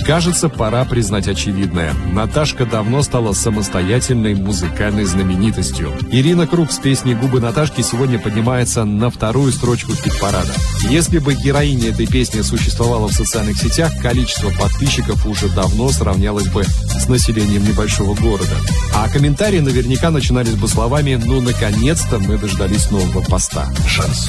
Кажется, пора признать очевидное. Наташка давно стала самостоятельной музыкальной знаменитостью. Ирина Круг с песней «Губы Наташки» сегодня поднимается на вторую строчку хит-парада. Если бы героиня этой песни существовала в социальных сетях, количество подписчиков уже давно сравнялось бы с населением небольшого города. А комментарии наверняка начинались бы словами: «Ну, наконец-то мы дождались нового поста».